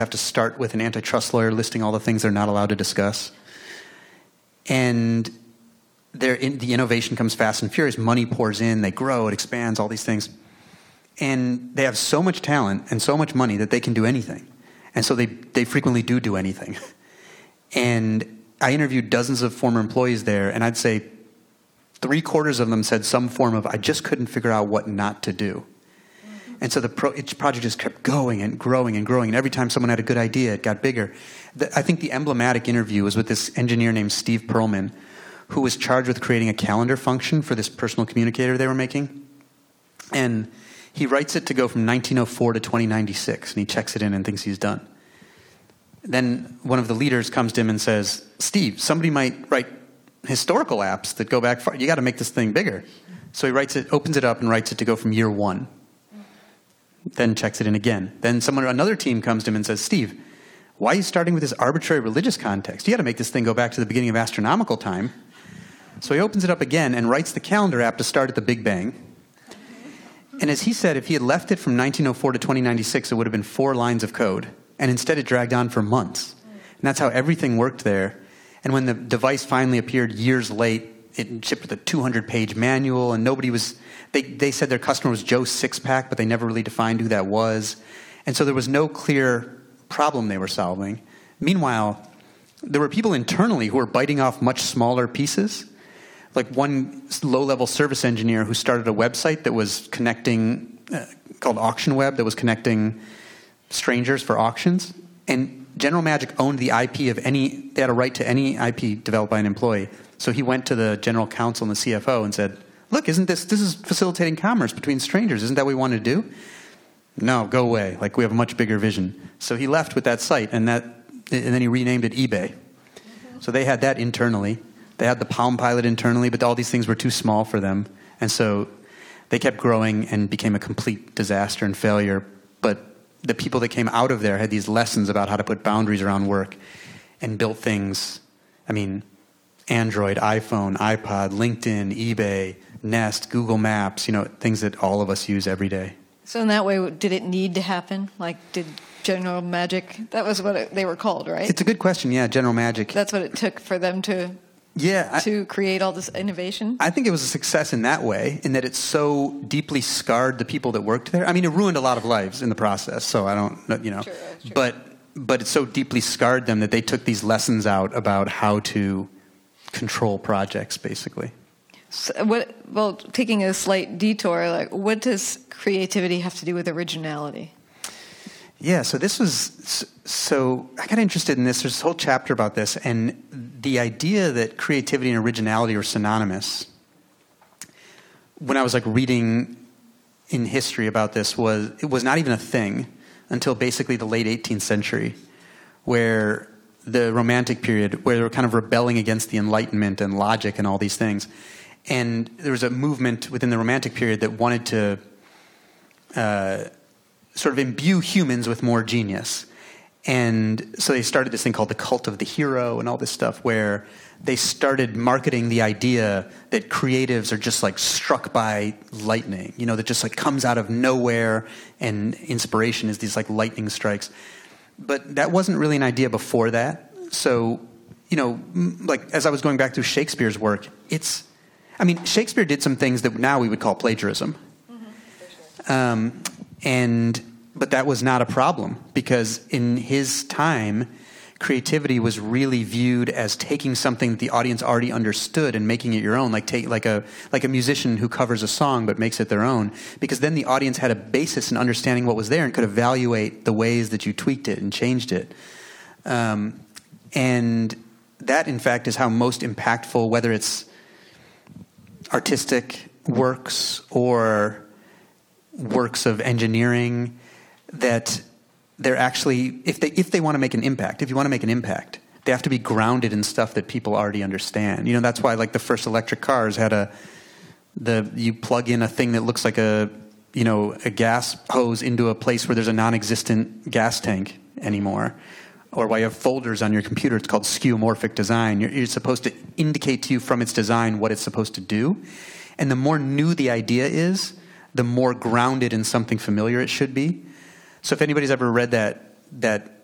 have to start with an antitrust lawyer listing all the things they're not allowed to discuss. And the innovation comes fast and furious. Money pours in, they grow, it expands, all these things. And they have so much talent and so much money that they can do anything. And so they frequently do anything. And I interviewed dozens of former employees there, and I'd say 3/4 of them said some form of, I just couldn't figure out what not to do. And so each project just kept going and growing and growing. And every time someone had a good idea, it got bigger. I think the emblematic interview was with this engineer named Steve Perlman, who was charged with creating a calendar function for this personal communicator they were making. And he writes it to go from 1904 to 2096, and he checks it in and thinks he's done. Then one of the leaders comes to him and says, Steve, somebody might write historical apps that go back far. You got to make this thing bigger. So he opens it up and writes it to go from year 1. Then checks it in again. Then another team comes to him and says, Steve, why are you starting with this arbitrary religious context? You got to make this thing go back to the beginning of astronomical time. So he opens it up again and writes the calendar app to start at the Big Bang. And as he said, if he had left it from 1904 to 2096, it would have been 4 lines of code. And instead it dragged on for months. And that's how everything worked there. And when the device finally appeared years late, it shipped with a 200-page manual, and nobody was... They said their customer was Joe Sixpack, but they never really defined who that was. And so there was no clear problem they were solving. Meanwhile, there were people internally who were biting off much smaller pieces. Like one low-level service engineer who started a website that was connecting, called Auction Web, that was connecting strangers for auctions. And General Magic owned the IP of they had a right to any IP developed by an employee. So he went to the general counsel and the CFO and said, look, this is facilitating commerce between strangers. Isn't that what we want to do? No, go away. Like, we have a much bigger vision. So he left with that site, and then he renamed it eBay. So they had that internally. They had the Palm Pilot internally, but all these things were too small for them. And so they kept growing and became a complete disaster and failure. But the people that came out of there had these lessons about how to put boundaries around work and built things. I mean, Android, iPhone, iPod, LinkedIn, eBay, Nest, Google Maps, things that all of us use every day. So in that way, did it need to happen? Like, did General Magic, that was what they were called, right? It's a good question, yeah, General Magic. That's what it took for them to create all this innovation? I think it was a success in that way, in that it so deeply scarred the people that worked there. I mean, it ruined a lot of lives in the process, so I don't, Sure. But it so deeply scarred them that they took these lessons out about how to control projects, basically. So taking a slight detour, what does creativity have to do with originality? Yeah, so I got interested in this. There's this whole chapter about this, and the idea that creativity and originality are synonymous. When I was reading in history about this, it was not even a thing until basically the late 18th century, where the Romantic period, where they were kind of rebelling against the Enlightenment and logic and all these things. And there was a movement within the Romantic period that wanted to sort of imbue humans with more genius. And so they started this thing called the cult of the hero and all this stuff, where they started marketing the idea that creatives are just struck by lightning, that just comes out of nowhere, and inspiration is these lightning strikes. But that wasn't really an idea before that. So, as I was going back through Shakespeare's work, Shakespeare did some things that now we would call plagiarism. Mm-hmm. For sure. But that was not a problem, because in his time, creativity was really viewed as taking something that the audience already understood and making it your own, like a musician who covers a song but makes it their own, because then the audience had a basis in understanding what was there and could evaluate the ways that you tweaked it and changed it. And that, in fact, is how most impactful, whether it's artistic works or works of engineering, that they're actually, if they want to make an impact, they have to be grounded in stuff that people already understand. That's why the first electric cars had you plug in a thing that looks like a gas hose into a place where there's a non-existent gas tank anymore. Or why you have folders on your computer. It's called skeuomorphic design. You're supposed to indicate to you from its design what it's supposed to do. And the more new the idea is, the more grounded in something familiar it should be. So if anybody's ever read that